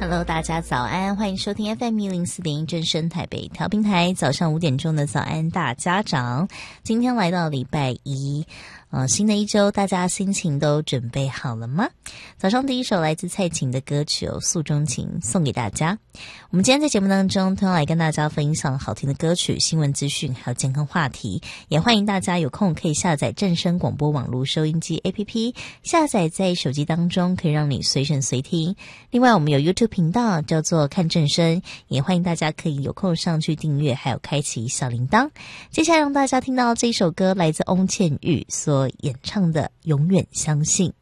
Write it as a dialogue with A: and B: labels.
A: Hello， 大家早安，欢迎收听 FM104.1正声台北调频台，早上5点钟的早安大家长。今天来到礼拜一，新的一周，大家心情都准备好了吗？早上第一首来自蔡琴的歌曲《诉衷情》送给大家。我们今天在节目当中，同样来跟大家分享好听的歌曲、新闻资讯，还有健康话题。也欢迎大家有空可以下载正声广播网络收音机 APP， 下载在手机当中，可以让你随选随听。另外，我们有 YouTube 频道叫做看正声，也欢迎大家可以有空上去订阅，还有开启小铃铛。接下来让大家听到这一首歌，来自翁倩玉所演唱的《永远相信》。